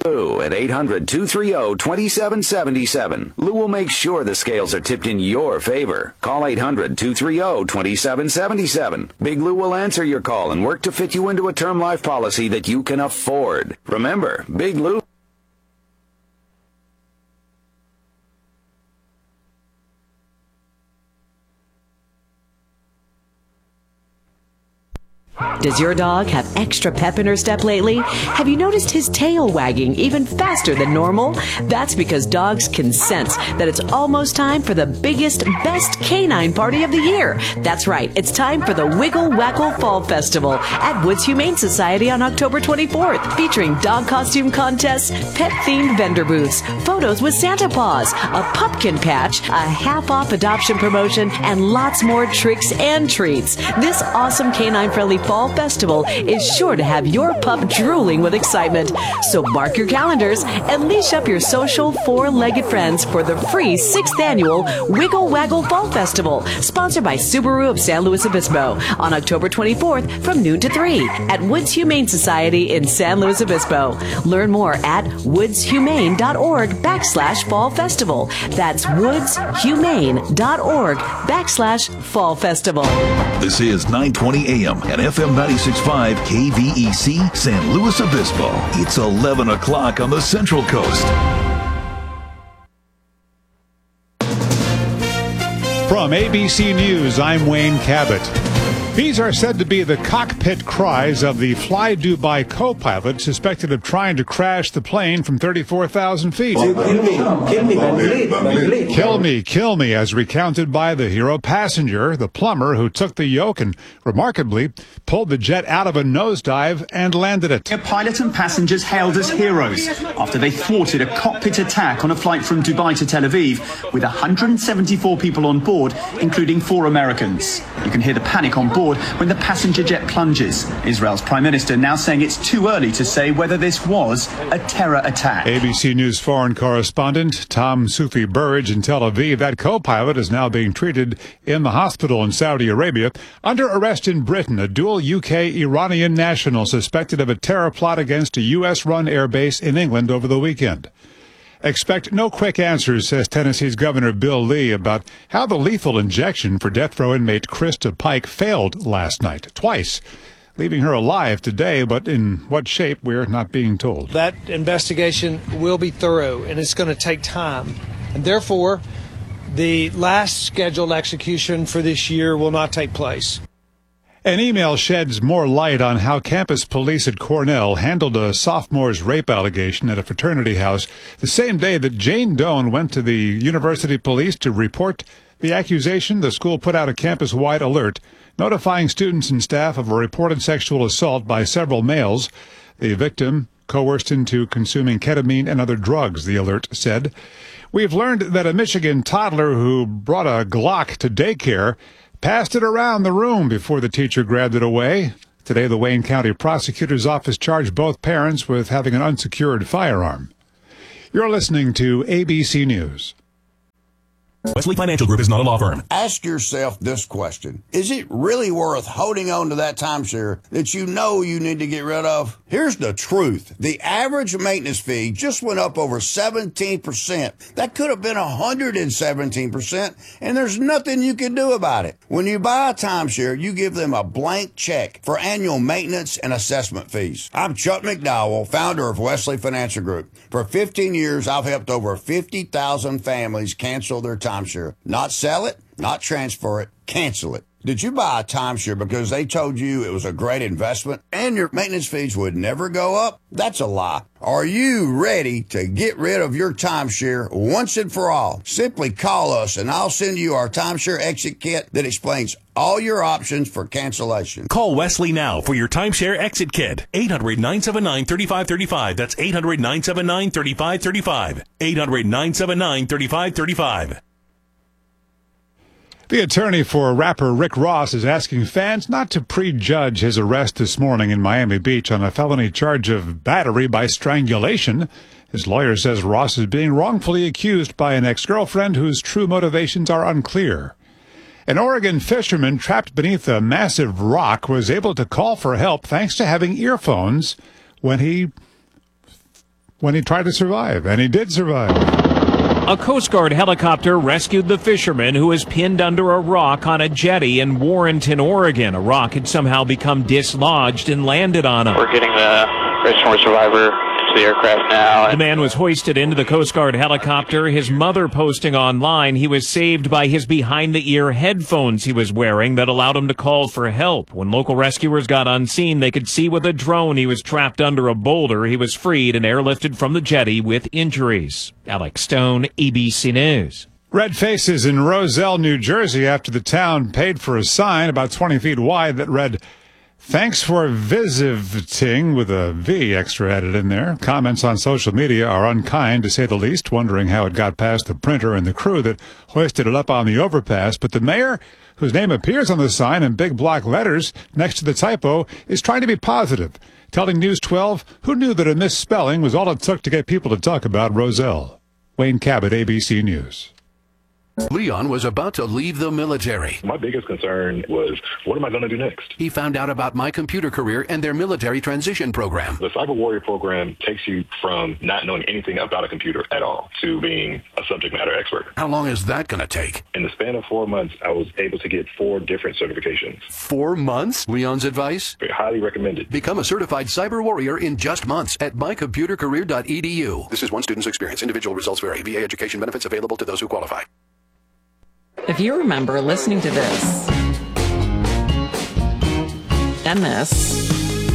Lou at 800-230-2777. Lou will make sure the scales are tipped in your favor. Call 800-230-2777. Big Lou will answer your call and work to fit you into a term life policy that you can afford. Remember, Big Lou. Does your dog have extra pep in her step lately? Have you noticed his tail wagging even faster than normal? That's because dogs can sense that it's almost time for the biggest, best canine party of the year. That's right. It's time for the Wiggle Waggle Fall Festival at Woods Humane Society on October 24th, featuring dog costume contests, pet-themed vendor booths, photos with Santa Paws, a pumpkin patch, a half-off adoption promotion, and lots more tricks and treats. This awesome canine-friendly Fall Festival is sure to have your pup drooling with excitement. So mark your calendars and leash up your social four-legged friends for the free 6th annual Wiggle Waggle Fall Festival, sponsored by Subaru of San Luis Obispo, on October 24th from noon to 3 at Woods Humane Society in San Luis Obispo. Learn more at woodshumane.org/Fall Festival. That's woodshumane.org/Fall Festival. This is 920 AM and FM 96.5 KVEC San Luis Obispo. It's 11 o'clock on the Central Coast. From ABC News, I'm Wayne Cabot. These are said to be the cockpit cries of the Fly Dubai co-pilot suspected of trying to crash the plane from 34,000 feet. Kill me, as recounted by the hero passenger, the plumber who took the yoke and, remarkably, pulled the jet out of a nosedive and landed it. Pilot and passengers hailed as heroes after they thwarted a cockpit attack on a flight from Dubai to Tel Aviv with 174 people on board, including 4 Americans. You can hear the panic on board when the passenger jet plunges. Israel's Prime Minister now saying it's too early to say whether this was a terror attack. ABC News foreign correspondent Tom Sufi Burridge in Tel Aviv. That co-pilot is now being treated in the hospital in Saudi Arabia. Under arrest in Britain, a dual UK-Iranian national suspected of a terror plot against a U.S.-run airbase in England over the weekend. Expect no quick answers, says Tennessee's Governor Bill Lee, about how the lethal injection for death row inmate Krista Pike failed last night, twice, leaving her alive today, but in what shape we're not being told. That investigation will be thorough, and it's going to take time. And therefore, the last scheduled execution for this year will not take place. An email sheds more light on how campus police at Cornell handled a sophomore's rape allegation at a fraternity house the same day that Jane Doan went to the university police to report the accusation. The school put out a campus-wide alert notifying students and staff of a reported sexual assault by several males. The victim coerced into consuming ketamine and other drugs, the alert said. We've learned that a Michigan toddler who brought a Glock to daycare passed it around the room before the teacher grabbed it away. Today, the Wayne County Prosecutor's Office charged both parents with having an unsecured firearm. You're listening to ABC News. Wesley Financial Group is not a law firm. Ask yourself this question. Is it really worth holding on to that timeshare that you know you need to get rid of? Here's the truth. The average maintenance fee just went up over 17%. That could have been 117%, and there's nothing you can do about it. When you buy a timeshare, you give them a blank check for annual maintenance and assessment fees. I'm Chuck McDowell, founder of Wesley Financial Group. For 15 years, I've helped over 50,000 families cancel their timeshare. Not sell it, not transfer it, cancel it. Did you buy a timeshare because they told you it was a great investment and your maintenance fees would never go up? That's a lie. Are you ready to get rid of your timeshare once and for all? Simply call us and I'll send you our timeshare exit kit that explains all your options for cancellation. Call Wesley now for your timeshare exit kit. 800-979-3535. That's 800-979-3535. 800-979-3535. The attorney for rapper Rick Ross is asking fans not to prejudge his arrest this morning in Miami Beach on a felony charge of battery by strangulation. His lawyer says Ross is being wrongfully accused by an ex-girlfriend whose true motivations are unclear. An Oregon fisherman trapped beneath a massive rock was able to call for help thanks to having earphones when he when he tried to survive, and he did survive. A Coast Guard helicopter rescued the fisherman who was pinned under a rock on a jetty in Warrenton, Oregon. A rock had somehow become dislodged and landed on him. We're getting the rescue survivor to the aircraft now. The man was hoisted into the Coast Guard helicopter, his mother posting online he was saved by his behind-the-ear headphones he was wearing that allowed him to call for help. When local rescuers got on scene, they could see with a drone he was trapped under a boulder. He was freed and airlifted from the jetty with injuries. Alex Stone, ABC News. Red faces in Roselle, New Jersey, after the town paid for a sign about 20 feet wide that read, "Thanks for visiting," with a V extra added in there. Comments on social media are unkind, to say the least, wondering how it got past the printer and the crew that hoisted it up on the overpass. But the mayor, whose name appears on the sign in big block letters next to the typo, is trying to be positive, telling News 12 who knew that a misspelling was all it took to get people to talk about Roselle. Wayne Cabot, ABC News. Leon was about to leave the military. My biggest concern was, what am I going to do next? He found out about My Computer Career and their military transition program. The Cyber Warrior program takes you from not knowing anything about a computer at all to being a subject matter expert. How long is that going to take? In the span of 4 months, I was able to get 4 different certifications. 4 months? Leon's advice? Highly recommended. Become a certified cyber warrior in just months at mycomputercareer.edu. This is one student's experience. Individual results vary. VA education benefits available to those who qualify. If you remember listening to this, and this,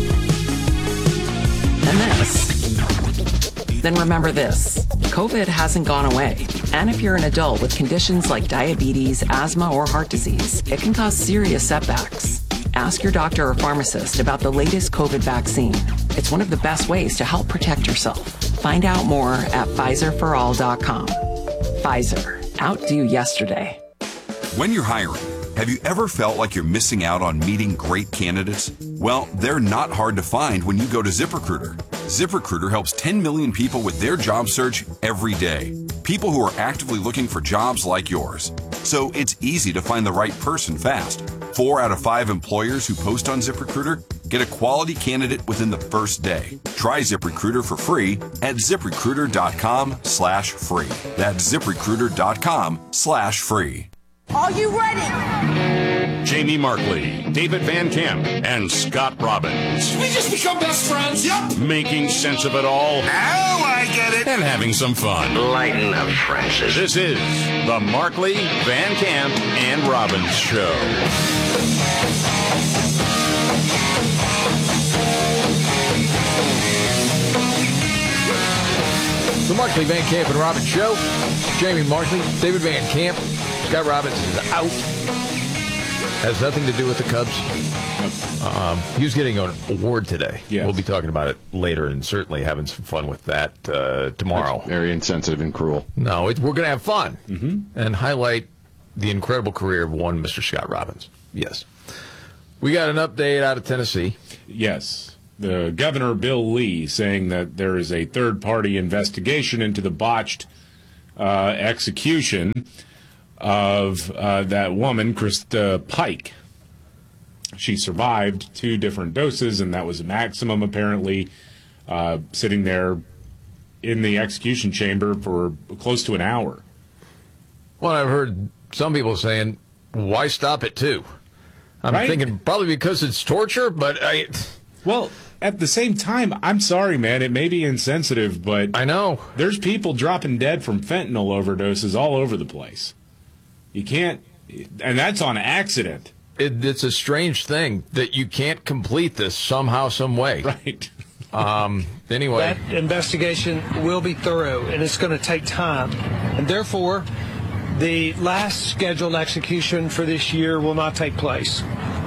and this, then remember this. COVID hasn't gone away. And if you're an adult with conditions like diabetes, asthma, or heart disease, it can cause serious setbacks. Ask your doctor or pharmacist about the latest COVID vaccine. It's one of the best ways to help protect yourself. Find out more at PfizerForAll.com. Pfizer, outdo yesterday. When you're hiring, have you ever felt like you're missing out on meeting great candidates? Well, they're not hard to find when you go to ZipRecruiter. ZipRecruiter helps 10 million people with their job search every day. People who are actively looking for jobs like yours. So it's easy to find the right person fast. 4 out of 5 employers who post on ZipRecruiter get a quality candidate within the first day. Try ZipRecruiter for free at ZipRecruiter.com/free. That's ZipRecruiter.com/free. Are you ready? Jamie Markley, David Van Camp, and Scott Robbins. We just become best friends. Yep. Making sense of it all. Now I get it. And having some fun. Lighten up, Francis. This is the Markley, Van Camp, and Robbins Show. The Markley, Van Camp, and Robbins Show. Jamie Markley, David Van Camp. Scott Robbins is out. Has nothing to do with the Cubs. He was getting an award today. Yes. We'll be talking about it later and certainly having some fun with that tomorrow. That's very insensitive and cruel. No, we're going to have fun and highlight the incredible career of one Mr. Scott Robbins. Yes. We got an update out of Tennessee. Yes. The Governor, Bill Lee, saying that there is a third-party investigation into the botched execution of that woman, Krista Pike. She survived 2 different doses, and that was a maximum, apparently, sitting there in the execution chamber for close to an hour. Well, I've heard some people saying, why stop at 2? I'm thinking probably because it's torture, but Well, at the same time, I'm sorry, man. It may be insensitive, but I know there's people dropping dead from fentanyl overdoses all over the place. You can't, and that's on accident. It's a strange thing that you can't complete this somehow, some way. Right. Anyway. That investigation will be thorough, and it's going to take time. And therefore, the last scheduled execution for this year will not take place.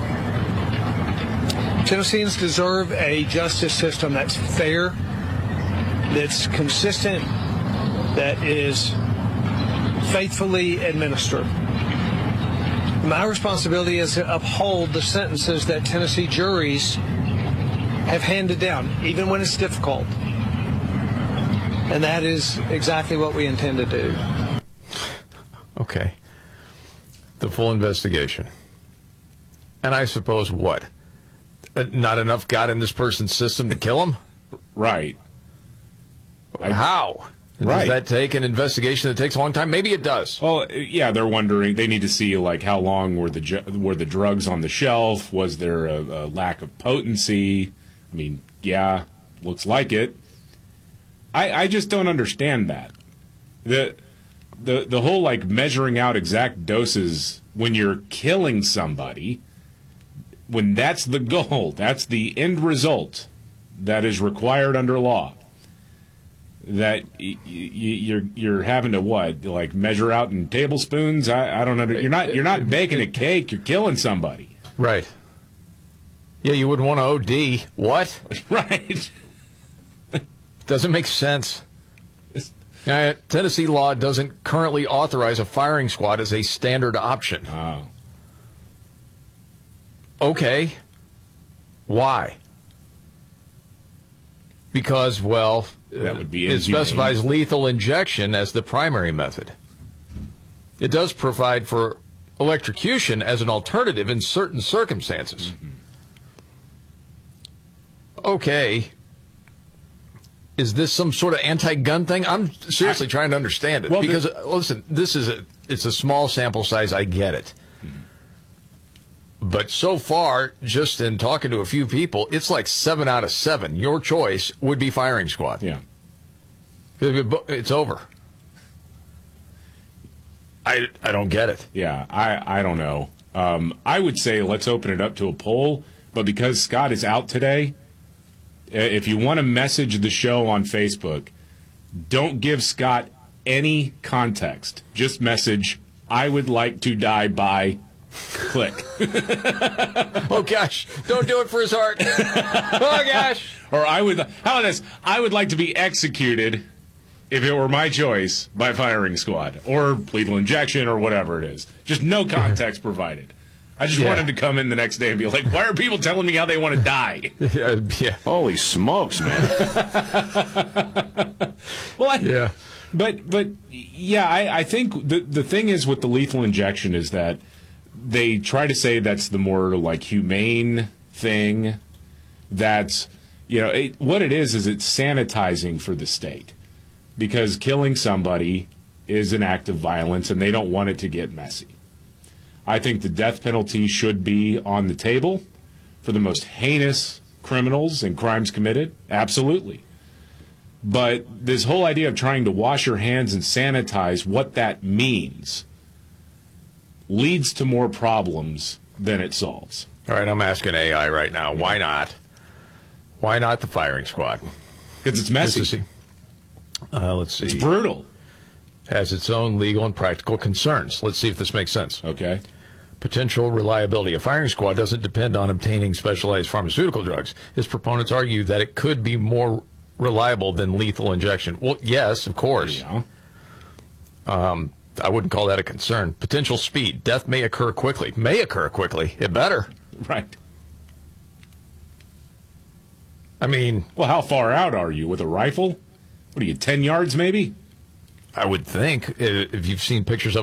Tennesseans deserve a justice system that's fair, that's consistent, that is faithfully administered. My responsibility is to uphold the sentences that Tennessee juries have handed down, even when it's difficult. And that is exactly what we intend to do. Okay. The full investigation. And I suppose what? Not enough got in this person's system to kill him? Right. How? Right. Does that take an investigation that takes a long time? Maybe it does. Well, yeah, they're wondering. They need to see like how long were the drugs on the shelf? Was there a lack of potency? I mean, yeah, looks like it. I just don't understand that. The whole like measuring out exact doses when you're killing somebody, when that's the goal, that's the end result that is required under law. That you're having to what, like measure out in tablespoons? I don't know. You're not baking a cake. You're killing somebody. Right. Yeah, you wouldn't want to OD. What? Right. Doesn't make sense. Tennessee law doesn't currently authorize a firing squad as a standard option. Oh. Okay. Why? Because, well, that would be it specifies lethal injection as the primary method. It does provide for electrocution as an alternative in certain circumstances. Mm-hmm. Okay. Is this some sort of anti-gun thing? I'm seriously trying to understand it. Well, because, listen, it's a small sample size. I get it. But so far, just in talking to a few people, it's like 7 out of 7. Your choice would be firing squad. Yeah. It's over. I don't get it. Yeah, I don't know. I would say let's open it up to a poll, but because Scott is out today, if you want to message the show on Facebook, don't give Scott any context. Just message, I would like to die by... click. Oh gosh, don't do it for his heart. Oh gosh. Or how about this? I would like to be executed if it were my choice by firing squad or lethal injection or whatever it is. Just no context provided. I just wanted to come in the next day and be like, why are people telling me how they want to die? Yeah. Holy smokes, man. Well, but yeah, I think the thing is with the lethal injection is that they try to say that's the more like humane thing. That's, what it is it's sanitizing for the state, because killing somebody is an act of violence and they don't want it to get messy. I think the death penalty should be on the table for the most heinous criminals and crimes committed. Absolutely. But this whole idea of trying to wash your hands and sanitize what that means leads to more problems than it solves. All right, I'm asking AI right now. Why not? Why not the firing squad? Because it's messy. Let's see. It's brutal. Has its own legal and practical concerns. Let's see if this makes sense. Okay. Potential reliability. A firing squad doesn't depend on obtaining specialized pharmaceutical drugs. Its proponents argue that it could be more reliable than lethal injection. Well, yes, of course. Yeah. I wouldn't call that a concern. Potential speed. Death may occur quickly. May occur quickly. It better. Right. I mean... Well, how far out are you with a rifle? What are you, 10 yards maybe? I would think. If you've seen pictures of